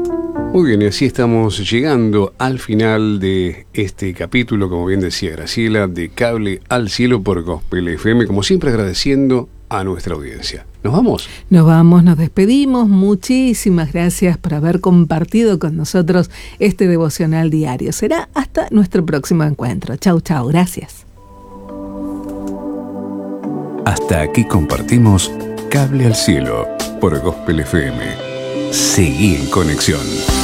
Muy bien, y así estamos llegando al final de este capítulo, como bien decía Graciela, de Cable al Cielo por Gospel FM, como siempre agradeciendo a nuestra audiencia. ¿Nos vamos? Nos vamos, nos despedimos. Muchísimas gracias por haber compartido con nosotros este devocional diario. Será hasta nuestro próximo encuentro. Chau, chau, gracias. Hasta aquí compartimos Cable al Cielo por Gospel FM. Seguí en conexión.